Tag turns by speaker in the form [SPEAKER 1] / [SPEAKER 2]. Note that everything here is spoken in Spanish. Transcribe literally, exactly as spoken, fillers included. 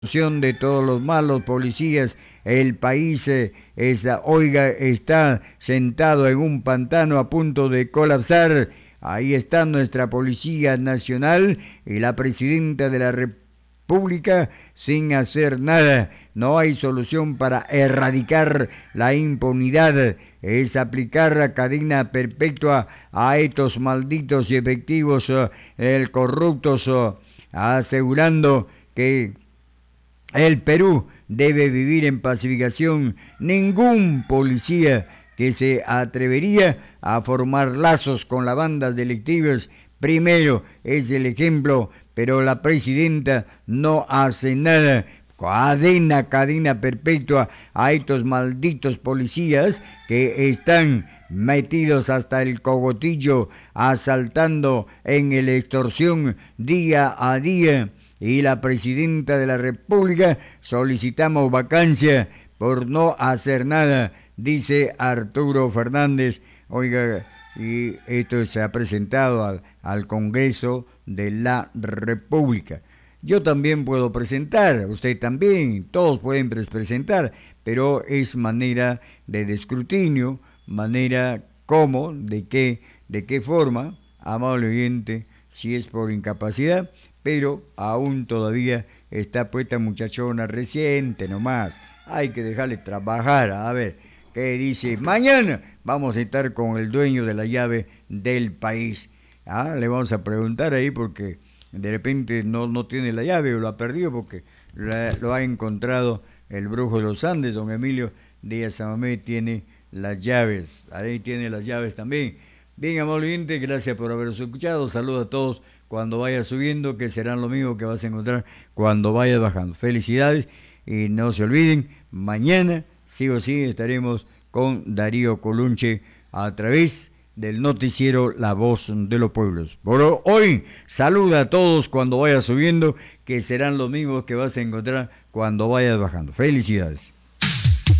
[SPEAKER 1] De todos los malos policías, el país eh, está, oiga, está sentado en un pantano a punto de colapsar. Ahí está nuestra Policía Nacional y la Presidenta de la República sin hacer nada. No hay solución para erradicar la impunidad. Es aplicar la cadena perpetua a estos malditos y efectivos uh, el corruptos, uh, asegurando que el Perú debe vivir en pacificación. Ningún policía que se atrevería a formar lazos con las bandas delictivas, primero es el ejemplo, pero la presidenta no hace nada. Cadena, cadena perpetua a estos malditos policías que están metidos hasta el cogotillo, asaltando en la extorsión día a día. Y la Presidenta de la República solicitamos vacancia por no hacer nada, dice Arturo Fernández. Oiga, y esto se ha presentado al, al Congreso de la República. Yo también puedo presentar, usted también, todos pueden presentar, pero es manera de escrutinio, manera cómo, de qué, de qué forma, amable oyente, si es por incapacidad, pero aún todavía está puesta muchachona reciente nomás. Hay que dejarle trabajar. A ver, ¿qué dice? Mañana vamos a estar con el dueño de la llave del país. Ah, le vamos a preguntar ahí porque de repente no, no tiene la llave o lo ha perdido porque la, lo ha encontrado el brujo de los Andes, don Emilio Díaz Samamé tiene las llaves. Ahí tiene las llaves también. Bien, amable oyente, gracias por habernos escuchado. Saludos a todos cuando vayas subiendo, que serán lo mismo que vas a encontrar cuando vayas bajando. Felicidades y no se olviden, mañana sí o sí estaremos con Darío Colunche a través del noticiero La Voz de los Pueblos. Por hoy, saluda a todos cuando vayas subiendo, que serán los mismos que vas a encontrar cuando vayas bajando. Felicidades.